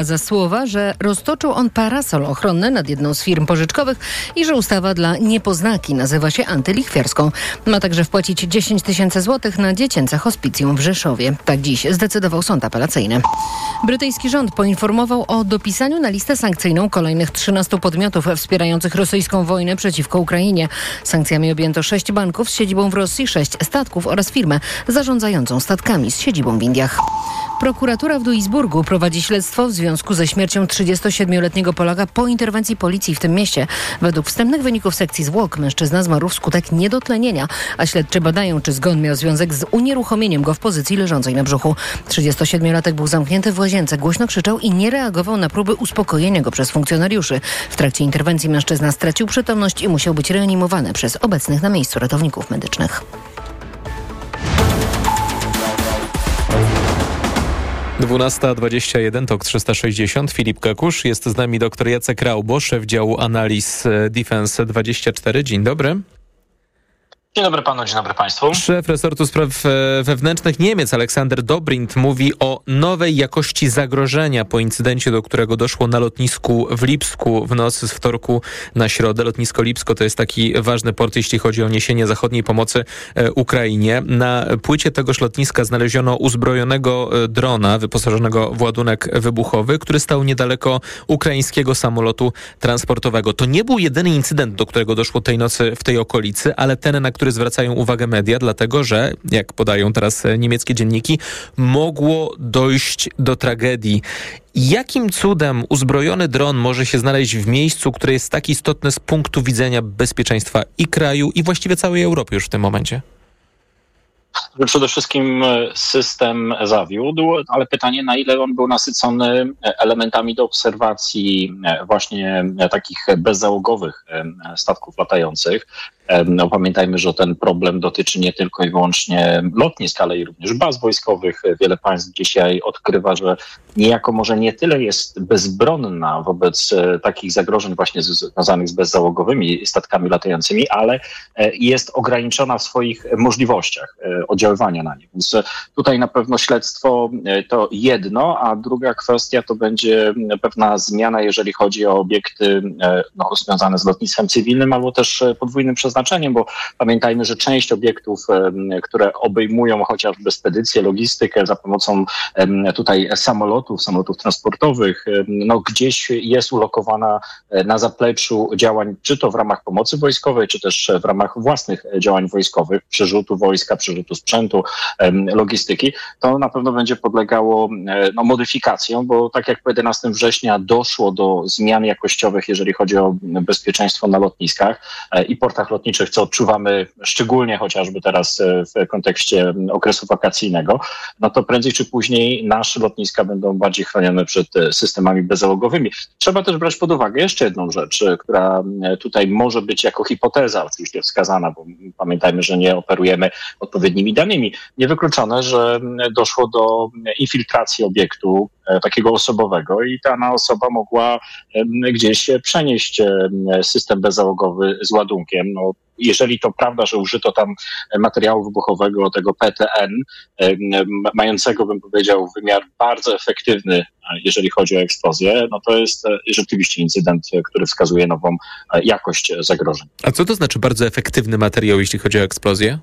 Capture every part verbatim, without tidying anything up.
za słowa, że roztoczył on parasol ochronny nad jedną z firm pożyczkowych i że ustawa dla niepoznaki nazywa się antylichwiarską. Ma także wpłacić dziesięć tysięcy złotych na dziecięce hospicjum w Rzeszowie. Tak dziś zdecydował sąd apelacyjny. Brytyjski rząd poinformował o dopisaniu na listę sankcyjną kolejnych trzynastu podmiotów wspierających rosyjską wojnę przeciwko Ukrainie. Sankcjami objęto sześć banków z siedzibą w Rosji, sześć statków oraz firmę zarządzającą statkami z siedzibą w Indiach. Prokuratura w Duisburgu prowadzi śledztwo w związku ze śmiercią trzydziestosiedmioletniego Polaka po interwencji policji w tym mieście. Według wstępnych wyników sekcji zwłok mężczyzna zmarł wskutek niedotlenienia, a śledczy badają, czy zgon miał związek z unieruchomieniem go w pozycji leżącej na brzuchu. trzydziestosiedmiolatek był zamknięty w łazience, głośno krzyczał i nie reagował na próby uspokojenia go przez funkcjonariuszy. W trakcie interwencji mężczyzna stracił przytomność i musiał być reanimowany przez obecnych na miejscu ratowników medycznych. dwunasta dwadzieścia jeden, Tok trzysta sześćdziesiąt. Filip Kakusz. Jest z nami dr Jacek Raubo, szef działu analiz Defense dwadzieścia cztery. Dzień dobry. Dzień dobry panu, dzień dobry państwu. Szef resortu spraw wewnętrznych Niemiec Aleksander Dobrindt mówi o nowej jakości zagrożenia po incydencie, do którego doszło na lotnisku w Lipsku w nocy z wtorku na środę. Lotnisko Lipsko to jest taki ważny port, jeśli chodzi o niesienie zachodniej pomocy Ukrainie. Na płycie tegoż lotniska znaleziono uzbrojonego drona wyposażonego w ładunek wybuchowy, który stał niedaleko ukraińskiego samolotu transportowego. To nie był jedyny incydent, do którego doszło tej nocy w tej okolicy, ale ten, na który zwracają uwagę media, dlatego że, jak podają teraz niemieckie dzienniki, mogło dojść do tragedii. Jakim cudem uzbrojony dron może się znaleźć w miejscu, które jest tak istotne z punktu widzenia bezpieczeństwa i kraju, i właściwie całej Europy już w tym momencie? Przede wszystkim system zawiódł, ale pytanie, na ile on był nasycony elementami do obserwacji właśnie takich bezzałogowych statków latających. No, pamiętajmy, że ten problem dotyczy nie tylko i wyłącznie lotnisk, ale i również baz wojskowych. Wiele państw dzisiaj odkrywa, że niejako może nie tyle jest bezbronna wobec takich zagrożeń właśnie związanych z bezzałogowymi statkami latającymi, ale jest ograniczona w swoich możliwościach oddziaływania na nie. Więc tutaj na pewno śledztwo to jedno, a druga kwestia to będzie pewna zmiana, jeżeli chodzi o obiekty no, związane z lotnictwem cywilnym albo też podwójnym przeznaczeniem, bo pamiętajmy, że część obiektów, które obejmują chociażby spedycję, logistykę za pomocą tutaj samolotów, samolotów transportowych, no gdzieś jest ulokowana na zapleczu działań, czy to w ramach pomocy wojskowej, czy też w ramach własnych działań wojskowych, przerzutu wojska, przerzutu sprzętu, logistyki. To na pewno będzie podlegało no, modyfikacjom, bo tak jak po jedenastego września doszło do zmian jakościowych, jeżeli chodzi o bezpieczeństwo na lotniskach i portach lotniczych, co odczuwamy szczególnie chociażby teraz w kontekście okresu wakacyjnego, no to prędzej czy później nasze lotniska będą bardziej chronione przed systemami bezzałogowymi. Trzeba też brać pod uwagę jeszcze jedną rzecz, która tutaj może być jako hipoteza oczywiście wskazana, bo pamiętajmy, że nie operujemy odpowiednimi danymi. Niewykluczone, że doszło do infiltracji obiektu takiego osobowego i dana osoba mogła gdzieś przenieść system bezzałogowy z ładunkiem. No, jeżeli to prawda, że użyto tam materiału wybuchowego, tego P T N, mającego, bym powiedział, wymiar bardzo efektywny, jeżeli chodzi o eksplozję, no to jest rzeczywiście incydent, który wskazuje nową jakość zagrożeń. A co to znaczy bardzo efektywny materiał, jeśli chodzi o eksplozję?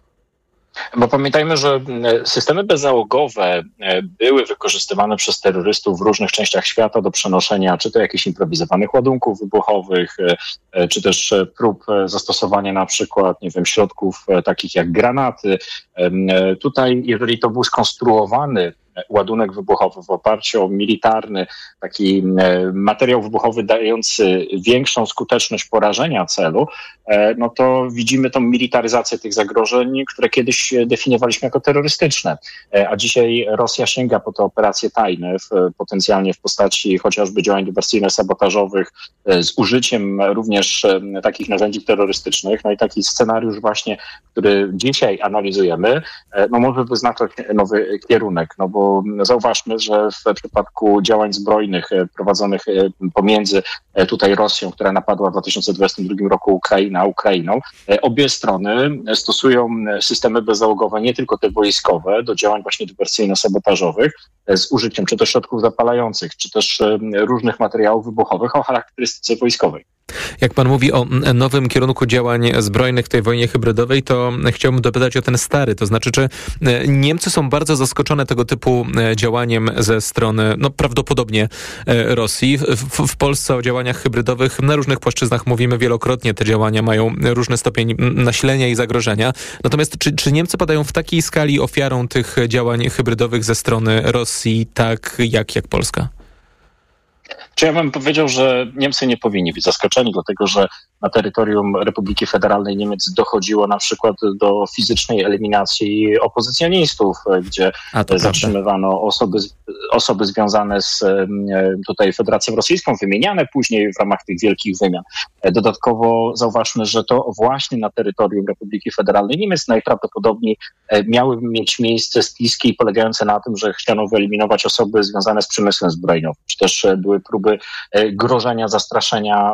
Bo pamiętajmy, że systemy bezzałogowe były wykorzystywane przez terrorystów w różnych częściach świata do przenoszenia czy to jakichś improwizowanych ładunków wybuchowych, czy też prób zastosowania na przykład, nie wiem, środków takich jak granaty. Tutaj, jeżeli to był skonstruowany ładunek wybuchowy w oparciu o militarny taki materiał wybuchowy dający większą skuteczność porażenia celu, no to widzimy tą militaryzację tych zagrożeń, które kiedyś definiowaliśmy jako terrorystyczne. A dzisiaj Rosja sięga po te operacje tajne, w, potencjalnie w postaci chociażby działań dywersyjno-sabotażowych z użyciem również takich narzędzi terrorystycznych. No i taki scenariusz właśnie który dzisiaj analizujemy, no może wyznaczać nowy kierunek, no bo zauważmy, że w przypadku działań zbrojnych prowadzonych pomiędzy tutaj Rosją, która napadła w dwa tysiące dwudziestym drugim roku Ukraina, Ukrainą, obie strony stosują systemy bezzałogowe, nie tylko te wojskowe, do działań właśnie dywersyjno-sabotażowych z użyciem czy to środków zapalających, czy też różnych materiałów wybuchowych o charakterystyce wojskowej. Jak pan mówi o nowym kierunku działań zbrojnych w tej wojnie hybrydowej, to chciałbym dopytać o ten stary. To znaczy, czy Niemcy są bardzo zaskoczone tego typu działaniem ze strony, no prawdopodobnie Rosji. W, w Polsce o działaniach hybrydowych na różnych płaszczyznach mówimy wielokrotnie. Te działania mają różny stopień nasilenia i zagrożenia. Natomiast czy, czy Niemcy padają w takiej skali ofiarą tych działań hybrydowych ze strony Rosji, tak jak, jak Polska? Czy ja bym powiedział, że Niemcy nie powinni być zaskoczeni, dlatego że na terytorium Republiki Federalnej Niemiec dochodziło na przykład do fizycznej eliminacji opozycjonistów, gdzie zatrzymywano osoby, osoby związane z tutaj Federacją Rosyjską, wymieniane później w ramach tych wielkich wymian. Dodatkowo zauważmy, że to właśnie na terytorium Republiki Federalnej Niemiec najprawdopodobniej miały mieć miejsce spiski polegające na tym, że chciano wyeliminować osoby związane z przemysłem zbrojeniowym, czy też były próby grożenia, zastraszenia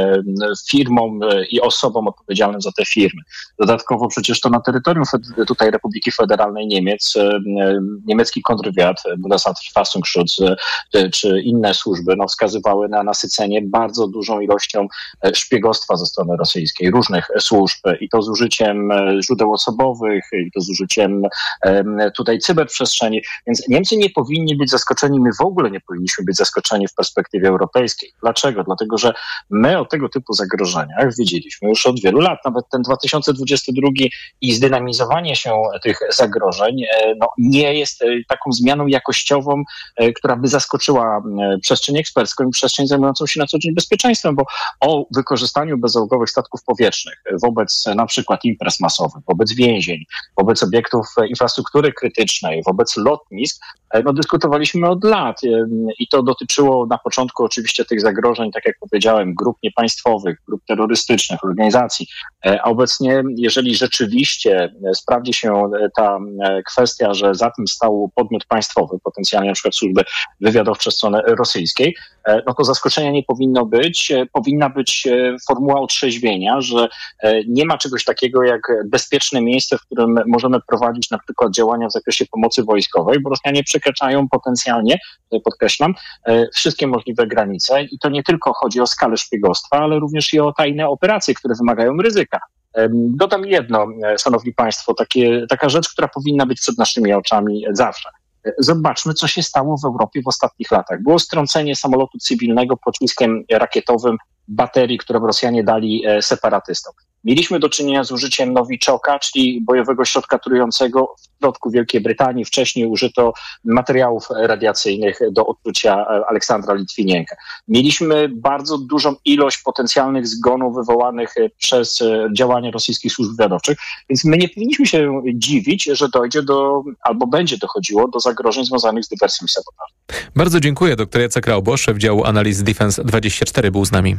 firmom i osobom odpowiedzialnym za te firmy. Dodatkowo przecież to na terytorium tutaj Republiki Federalnej Niemiec niemiecki kontrwywiad, Bundesverfassungsschutz czy inne służby no, wskazywały na nasycenie bardzo dużą ilością szpiegostwa ze strony rosyjskiej, różnych służb i to z użyciem źródeł osobowych, i to z użyciem tutaj cyberprzestrzeni, więc Niemcy nie powinni być zaskoczeni, my w ogóle nie powinniśmy być zaskoczeni w perspektywie europejskiej. Dlaczego? Dlatego, że my o tego typu zagrożeniach wiedzieliśmy już od wielu lat. Nawet ten dwa tysiące dwudziesty drugi i zdynamizowanie się tych zagrożeń no, nie jest taką zmianą jakościową, która by zaskoczyła przestrzeń ekspercką i przestrzeń zajmującą się na co dzień bezpieczeństwem, bo o wykorzystaniu bezzałogowych statków powietrznych wobec na przykład imprez masowych, wobec więzień, wobec obiektów infrastruktury krytycznej, wobec lotnisk, no dyskutowaliśmy od lat i to dotyczyło na początku oczywiście tych zagrożeń, tak jak powiedziałem, grup niepaństwowych, grup terrorystycznych, organizacji, a obecnie, jeżeli rzeczywiście sprawdzi się ta kwestia, że za tym stał podmiot państwowy, potencjalnie na przykład służby wywiadowcze strony rosyjskiej, no to zaskoczenia nie powinno być. Powinna być formuła otrzeźwienia, że nie ma czegoś takiego jak bezpieczne miejsce, w którym możemy prowadzić na przykład działania w zakresie pomocy wojskowej, bo Rosjanie przekraczają potencjalnie, tutaj podkreślam, wszystkie możliwe granice i to nie tylko chodzi o skalę szpiegostwa, ale również i o tajne operacje, które wymagają ryzyka. Dodam jedno, szanowni państwo, takie, taka rzecz, która powinna być przed naszymi oczami zawsze. Zobaczmy, co się stało w Europie w ostatnich latach. Było strącenie samolotu cywilnego pociskiem rakietowym baterii, które Rosjanie dali separatystom. Mieliśmy do czynienia z użyciem Nowiczoka, czyli bojowego środka trującego w środku Wielkiej Brytanii. Wcześniej użyto materiałów radiacyjnych do otrucia Aleksandra Litwinienka. Mieliśmy bardzo dużą ilość potencjalnych zgonów wywołanych przez działania rosyjskich służb wywiadowczych, więc my nie powinniśmy się dziwić, że dojdzie do, albo będzie dochodziło do zagrożeń związanych z dywersją i sabotażem. Bardzo dziękuję. Doktor Jacek Raubo, szef działu analiz Defense dwadzieścia cztery był z nami.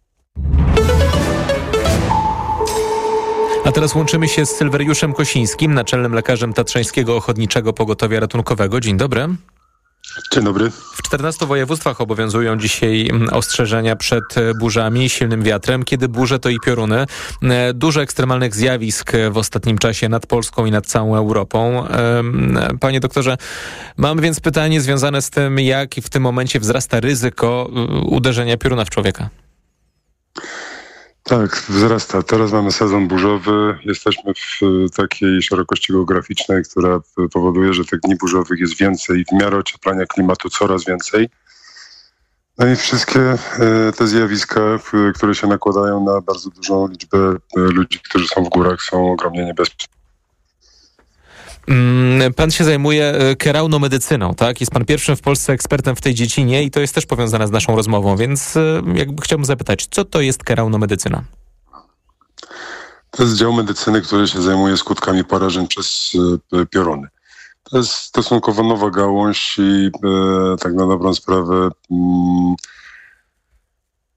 A teraz łączymy się z Sylweriuszem Kosińskim, naczelnym lekarzem Tatrzańskiego Ochotniczego Pogotowia Ratunkowego. Dzień dobry. Dzień dobry. W czternastu województwach obowiązują dzisiaj ostrzeżenia przed burzami, silnym wiatrem. Kiedy burze, to i pioruny. Dużo ekstremalnych zjawisk w ostatnim czasie nad Polską i nad całą Europą. Panie doktorze, mam więc pytanie związane z tym, jak w tym momencie wzrasta ryzyko uderzenia pioruna w człowieka. Tak, wzrasta. Teraz mamy sezon burzowy. Jesteśmy w takiej szerokości geograficznej, która powoduje, że tych dni burzowych jest więcej. W miarę ocieplania klimatu coraz więcej. No i wszystkie te zjawiska, które się nakładają na bardzo dużą liczbę ludzi, którzy są w górach, są ogromnie niebezpieczne. Pan się zajmuje keraunomedycyną, tak? Jest pan pierwszym w Polsce ekspertem w tej dziedzinie i to jest też powiązane z naszą rozmową, więc jakby chciałbym zapytać, co to jest keraunomedycyna? To jest dział medycyny, który się zajmuje skutkami porażeń przez pioruny. To jest stosunkowo nowa gałąź i e, tak na dobrą sprawę mm,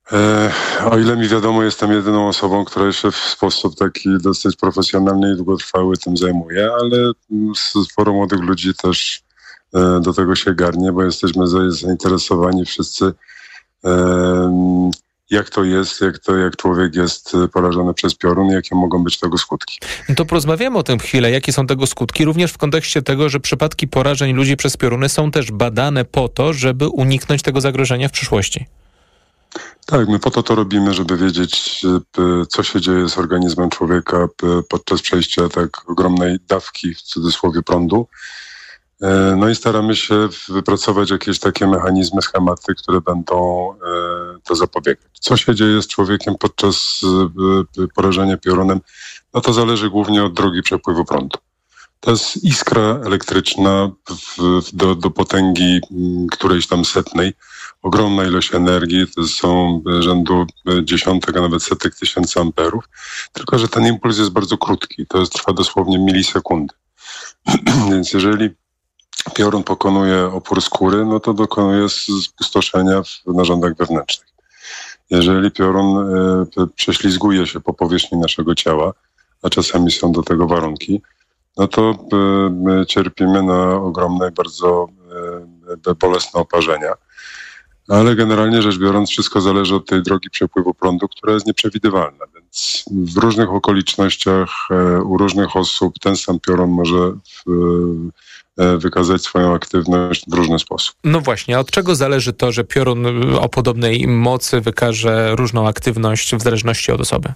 E, o ile mi wiadomo, jestem jedyną osobą, która się w sposób taki dosyć profesjonalny i długotrwały tym zajmuje, ale sporo młodych ludzi też e, do tego się garnie, bo jesteśmy za, zainteresowani wszyscy, e, jak to jest, jak to, jak człowiek jest porażony przez piorun i jakie mogą być tego skutki. No to porozmawiamy o tym chwilę, jakie są tego skutki, również w kontekście tego, że przypadki porażeń ludzi przez pioruny są też badane po to, żeby uniknąć tego zagrożenia w przyszłości. Tak, my po to to robimy, żeby wiedzieć, co się dzieje z organizmem człowieka podczas przejścia tak ogromnej dawki, w cudzysłowie, prądu. No i staramy się wypracować jakieś takie mechanizmy, schematy, które będą to zapobiegać. Co się dzieje z człowiekiem podczas porażenia piorunem? No to zależy głównie od drogi przepływu prądu. To jest iskra elektryczna w, do, do potęgi którejś tam setnej. Ogromna ilość energii, to są rzędu dziesiątek, a nawet setek tysięcy amperów. Tylko że ten impuls jest bardzo krótki. To jest, trwa dosłownie milisekundy. Więc jeżeli piorun pokonuje opór skóry, no to dokonuje spustoszenia w narządach wewnętrznych. Jeżeli piorun y, prześlizguje się po powierzchni naszego ciała, a czasami są do tego warunki, no to y, my cierpimy na ogromne, bardzo y, bolesne oparzenia. Ale generalnie rzecz biorąc, wszystko zależy od tej drogi przepływu prądu, która jest nieprzewidywalna. Więc w różnych okolicznościach, y, u różnych osób ten sam piorun może y, wykazać swoją aktywność w różny sposób. No właśnie, a od czego zależy to, że piorun o podobnej mocy wykaże różną aktywność w zależności od osoby?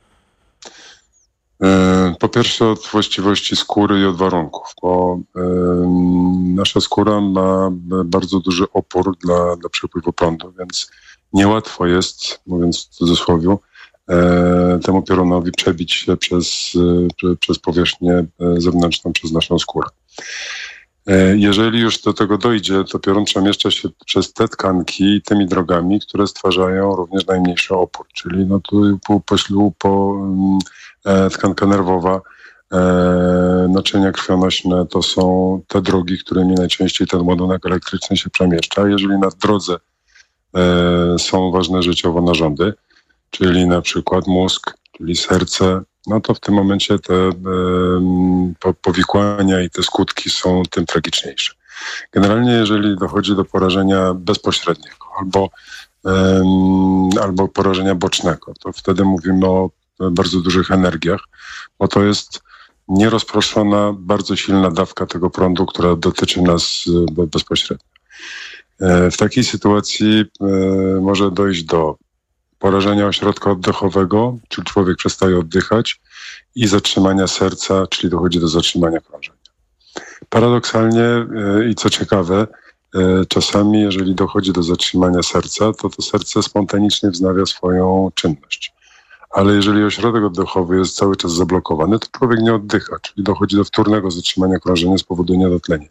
Po pierwsze od właściwości skóry i od warunków, bo nasza skóra ma bardzo duży opór dla, dla przepływu prądu, więc niełatwo jest, mówiąc w cudzysłowie, temu piorunowi przebić się przez, przez powierzchnię zewnętrzną, przez naszą skórę. Jeżeli już do tego dojdzie, to piorun przemieszcza się przez te tkanki tymi drogami, które stwarzają również najmniejszy opór, czyli no tu po, po, po e, tkanka nerwowa, e, naczynia krwionośne, to są te drogi, którymi najczęściej ten ładunek elektryczny się przemieszcza. Jeżeli na drodze e, są ważne życiowo narządy, czyli na przykład mózg, czyli serce, no to w tym momencie te e, po, powikłania i te skutki są tym tragiczniejsze. Generalnie jeżeli dochodzi do porażenia bezpośredniego albo, e, albo porażenia bocznego, to wtedy mówimy o bardzo dużych energiach, bo to jest nierozproszona, bardzo silna dawka tego prądu, która dotyczy nas bezpośrednio. E, w takiej sytuacji e, może dojść do porażenia ośrodka oddechowego, czyli człowiek przestaje oddychać, i zatrzymania serca, czyli dochodzi do zatrzymania krążenia. Paradoksalnie i co ciekawe, czasami jeżeli dochodzi do zatrzymania serca, to to serce spontanicznie wznawia swoją czynność. Ale jeżeli ośrodek oddechowy jest cały czas zablokowany, to człowiek nie oddycha, czyli dochodzi do wtórnego zatrzymania krążenia z powodu niedotlenia.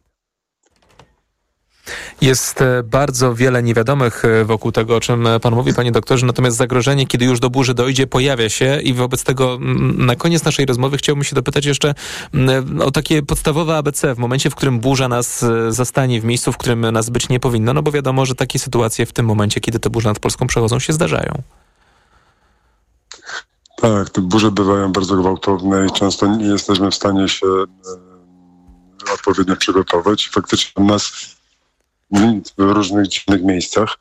Jest bardzo wiele niewiadomych wokół tego, o czym pan mówi, panie doktorze, natomiast zagrożenie, kiedy już do burzy dojdzie, pojawia się i wobec tego na koniec naszej rozmowy chciałbym się dopytać jeszcze o takie podstawowe A B C w momencie, w którym burza nas zastanie w miejscu, w którym nas być nie powinno, no bo wiadomo, że takie sytuacje w tym momencie, kiedy te burze nad Polską przechodzą, się zdarzają. Tak, te burze bywają bardzo gwałtowne i często nie jesteśmy w stanie się e, odpowiednio przygotować. Faktycznie nas w różnych dziwnych miejscach.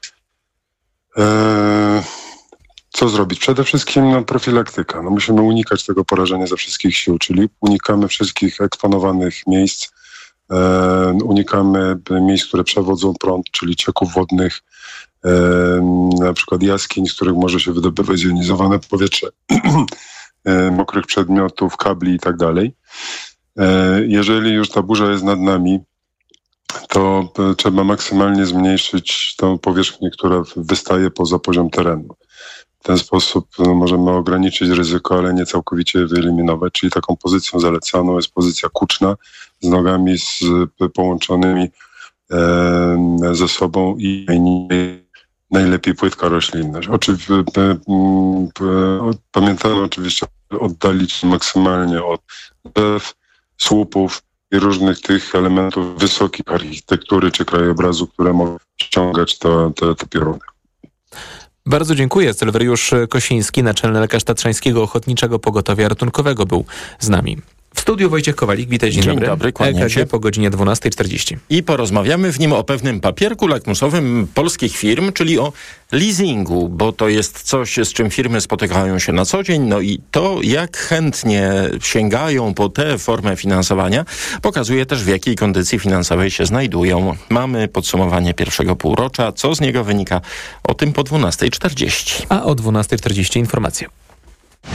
Eee, co zrobić? Przede wszystkim no, profilaktyka. No, musimy unikać tego porażenia ze wszystkich sił, czyli unikamy wszystkich eksponowanych miejsc, eee, unikamy miejsc, które przewodzą prąd, czyli cieków wodnych, eee, na przykład jaskiń, z których może się wydobywać zjonizowane powietrze, eee, mokrych przedmiotów, kabli i tak dalej. Jeżeli już ta burza jest nad nami, to trzeba maksymalnie zmniejszyć tą powierzchnię, która wystaje poza poziom terenu. W ten sposób no, możemy ograniczyć ryzyko, ale nie całkowicie je wyeliminować. Czyli taką pozycją zalecaną jest pozycja kuczna z nogami z, połączonymi e, ze sobą i najlepiej płytka roślinność. Oczywiście, pamiętamy oczywiście oddalić się maksymalnie od drzew, słupów i różnych tych elementów wysokich architektury czy krajobrazu, które mogą ściągać te, te, te pioruny. Bardzo dziękuję. Sylweriusz Kosiński, naczelny lekarz Tatrzańskiego Ochotniczego Pogotowia Ratunkowego, był z nami. W studiu Wojciech Kowalik, witaj, dzień, dzień dobry. dobry, kłaniam E K G się. po godzinie dwunasta czterdzieści. I porozmawiamy w nim o pewnym papierku lakmusowym polskich firm, czyli o leasingu, bo to jest coś, z czym firmy spotykają się na co dzień. No i to, jak chętnie sięgają po tę formę finansowania, pokazuje też, w jakiej kondycji finansowej się znajdują. Mamy podsumowanie pierwszego półrocza. Co z niego wynika? O tym po dwunasta czterdzieści. A o dwunasta czterdzieści informacje.